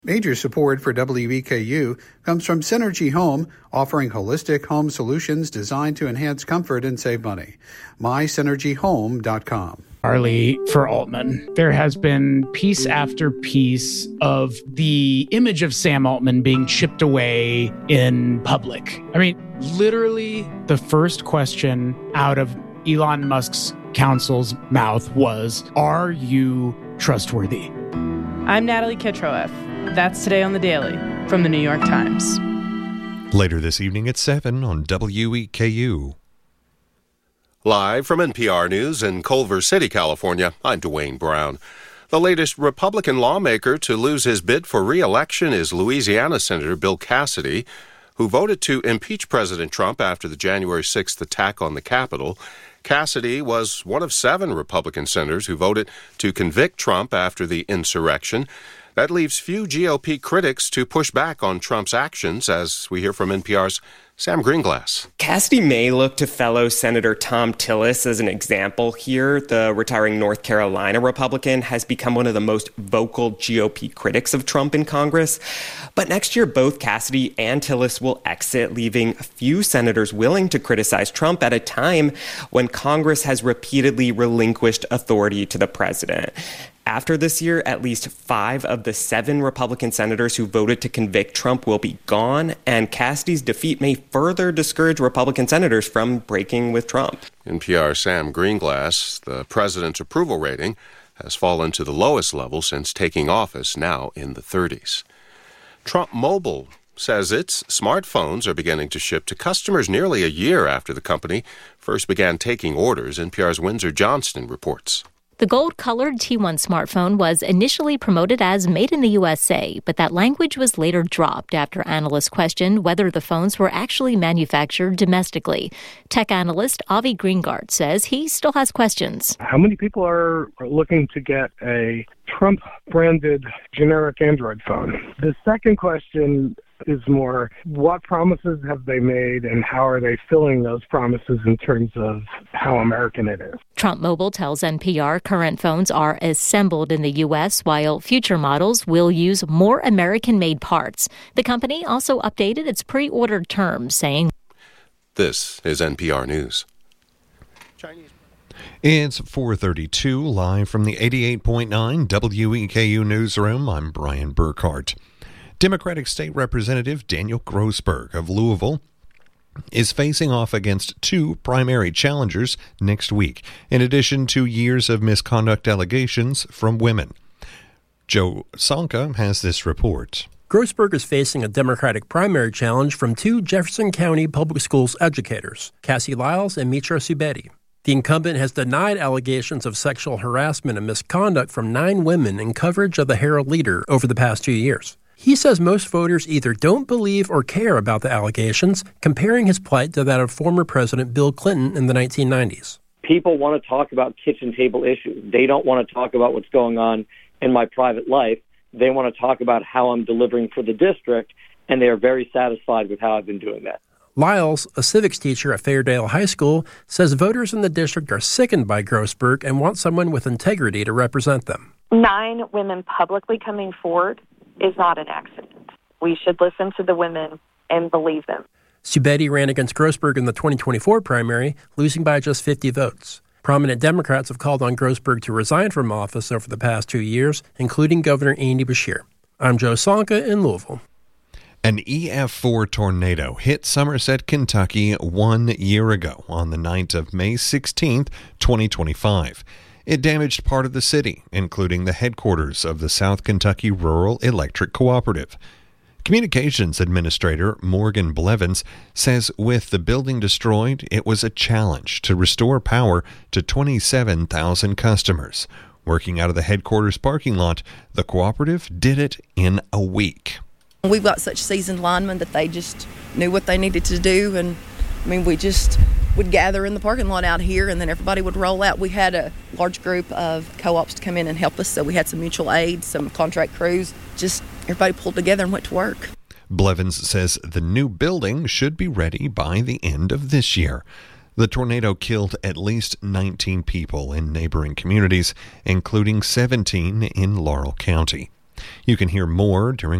Major support for WEKU comes from Synergy Home, offering holistic home solutions designed to enhance comfort and save money. MySynergyHome.com. Charlie for Altman. There has been piece after piece of the image of Sam Altman being chipped away in public. I mean, literally the first question out of Elon Musk's counsel's mouth was, "Are you trustworthy?" I'm Natalie Kitroeff. That's Today on the Daily from the New York Times. Later this evening at 7 on WEKU. Live from NPR News in Culver City, California, I'm Dwayne Brown. The latest Republican lawmaker to lose his bid for re-election is Louisiana Senator Bill Cassidy, who voted to impeach President Trump after the January 6th attack on the Capitol. Cassidy was one of 7 Republican senators who voted to convict Trump after the insurrection. That leaves few GOP critics to push back on Trump's actions, as we hear from NPR's Sam Greenglass. Cassidy may look to fellow Senator Thom Tillis as an example here. The retiring North Carolina Republican has become one of the most vocal GOP critics of Trump in Congress. But next year, both Cassidy and Tillis will exit, leaving a few senators willing to criticize Trump at a time when Congress has repeatedly relinquished authority to the president. After this year, at least 5 of the 7 Republican senators who voted to convict Trump will be gone, and Cassidy's defeat may further discourage Republican senators from breaking with Trump. NPR's Sam Greenglass, the president's approval rating has fallen to the lowest level since taking office, now in the 30s. Trump Mobile says its smartphones are beginning to ship to customers nearly a year after the company first began taking orders. NPR's Windsor Johnston reports. The gold-colored T1 smartphone was initially promoted as made in the USA, but that language was later dropped after analysts questioned whether the phones were actually manufactured domestically. Tech analyst Avi Greengard says he still has questions. How many people are looking to get a Trump-branded generic Android phone? The second question is more, what promises have they made and how are they filling those promises in terms of how American it is? Trump Mobile tells NPR current phones are assembled in the U.S., while future models will use more American-made parts. The company also updated its pre-ordered terms, saying, This is NPR News. It's 4:32, live from the 88.9 WEKU newsroom. I'm Brian Burkhart. Democratic State Representative Daniel Grossberg of Louisville is facing off against 2 primary challengers next week, in addition to years of misconduct allegations from women. Joe Sonka has this report. Grossberg is facing a Democratic primary challenge from 2 Jefferson County Public Schools educators, Cassie Lyles and Mitra Subedi. The incumbent has denied allegations of sexual harassment and misconduct from 9 women in coverage of the Herald-Leader over the past 2 years. He says most voters either don't believe or care about the allegations, comparing his plight to that of former President Bill Clinton in the 1990s. People want to talk about kitchen table issues. They don't want to talk about what's going on in my private life. They want to talk about how I'm delivering for the district, and they are very satisfied with how I've been doing that. Lyles, a civics teacher at Fairdale High School, says voters in the district are sickened by Grossberg and want someone with integrity to represent them. 9 women publicly coming forward is not an accident. We should listen to the women and believe them. Subedi ran against Grossberg in the 2024 primary, losing by just 50 votes. Prominent Democrats have called on Grossberg to resign from office over the past 2 years, including Governor Andy Beshear. I'm Joe Sonka in Louisville. An EF4 tornado hit Somerset, Kentucky 1 year ago on the night of May 16, 2025. It damaged part of the city, including the headquarters of the South Kentucky Rural Electric Cooperative. Communications Administrator Morgan Blevins says with the building destroyed, it was a challenge to restore power to 27,000 customers. Working out of the headquarters parking lot, the cooperative did it in a week. We've got such seasoned linemen that they just knew what they needed to do, and we just would gather in the parking lot out here, and then everybody would roll out. We had a large group of co-ops to come in and help us, so we had some mutual aid, some contract crews. Just everybody pulled together and went to work. Blevins says the new building should be ready by the end of this year. The tornado killed at least 19 people in neighboring communities, including 17 in Laurel County. You can hear more during